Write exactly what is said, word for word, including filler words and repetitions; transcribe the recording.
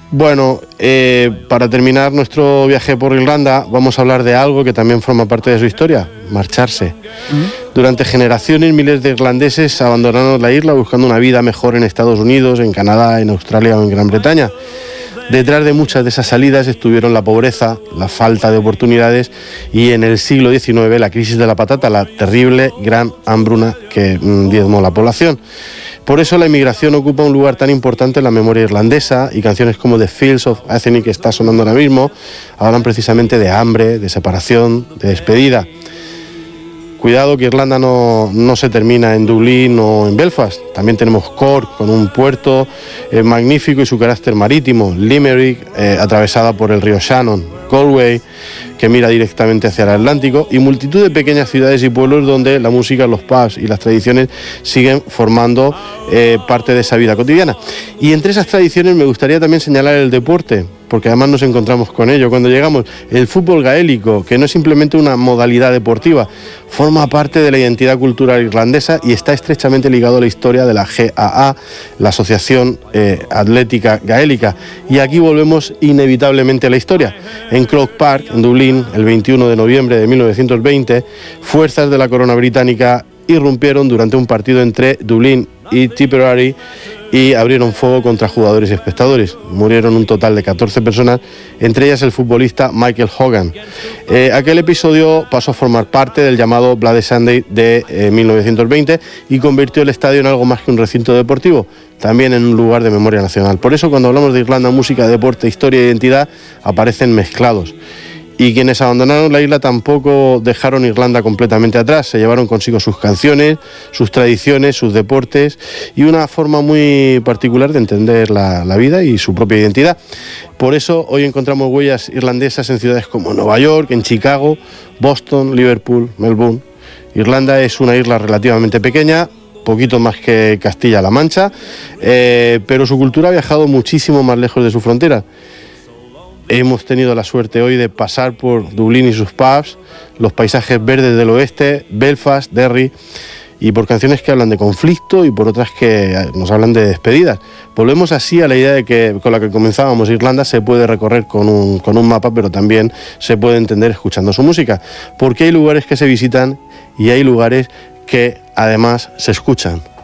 Bueno, eh, para terminar nuestro viaje por Irlanda vamos a hablar de algo que también forma parte de su historia, marcharse. Uh-huh. Durante generaciones miles de irlandeses abandonaron la isla buscando una vida mejor en Estados Unidos, en Canadá, en Australia o en Gran Bretaña. Detrás de muchas de esas salidas estuvieron la pobreza, la falta de oportunidades y en el siglo diecinueve la crisis de la patata, la terrible gran hambruna que mmm, diezmó la población. Por eso la inmigración ocupa un lugar tan importante en la memoria irlandesa y canciones como The Fields of Athenry, que está sonando ahora mismo, hablan precisamente de hambre, de separación, de despedida. Cuidado que Irlanda no, no se termina en Dublín o en Belfast. También tenemos Cork, con un puerto eh, magnífico y su carácter marítimo. Limerick, eh, atravesada por el río Shannon. Galway, que mira directamente hacia el Atlántico. Y multitud de pequeñas ciudades y pueblos donde la música, los pubs y las tradiciones siguen formando eh, parte de esa vida cotidiana. Y entre esas tradiciones me gustaría también señalar el deporte, porque además nos encontramos con ello cuando llegamos. El fútbol gaélico, que no es simplemente una modalidad deportiva, forma parte de la identidad cultural irlandesa y está estrechamente ligado a la historia de la G A A, la Asociación eh, Atlética Gaélica. Y aquí volvemos inevitablemente a la historia. En Croke Park, en Dublín, el veintiuno de noviembre de mil novecientos veinte, fuerzas de la corona británica irrumpieron durante un partido entre Dublín y Tipperary y abrieron fuego contra jugadores y espectadores. Murieron un total de catorce personas, entre ellas el futbolista Michael Hogan. Eh, aquel episodio pasó a formar parte del llamado Bloody Sunday de eh, mil novecientos veinte y convirtió el estadio en algo más que un recinto deportivo, también en un lugar de memoria nacional. Por eso cuando hablamos de Irlanda, música, deporte, historia e identidad aparecen mezclados. Y quienes abandonaron la isla tampoco dejaron Irlanda completamente atrás, se llevaron consigo sus canciones, sus tradiciones, sus deportes y una forma muy particular de entender la, la vida y su propia identidad. Por eso hoy encontramos huellas irlandesas en ciudades como Nueva York, en Chicago, Boston, Liverpool, Melbourne. Irlanda es una isla relativamente pequeña, poquito más que Castilla-La Mancha, eh, pero su cultura ha viajado muchísimo más lejos de su frontera. Hemos tenido la suerte hoy de pasar por Dublín y sus pubs, los paisajes verdes del oeste, Belfast, Derry, y por canciones que hablan de conflicto y por otras que nos hablan de despedidas. Volvemos así a la idea de que con la que comenzábamos, Irlanda se puede recorrer con un, con un mapa, pero también se puede entender escuchando su música, porque hay lugares que se visitan y hay lugares que además se escuchan.